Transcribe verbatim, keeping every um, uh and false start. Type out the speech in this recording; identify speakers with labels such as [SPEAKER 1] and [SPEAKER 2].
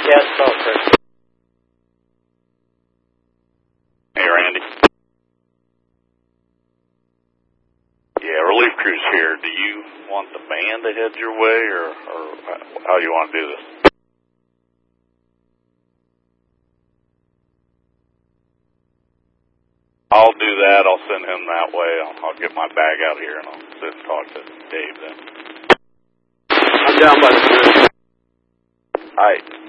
[SPEAKER 1] Yes, so, Chris.
[SPEAKER 2] Hey, Randy. Yeah, relief crew's here. Do you want the band to head your way, or, or how you want to do this? I'll do that. I'll send him that way. I'll, I'll get my bag out here, and I'll sit and talk to Dave then.
[SPEAKER 1] I'm down by the bridge.
[SPEAKER 2] All right.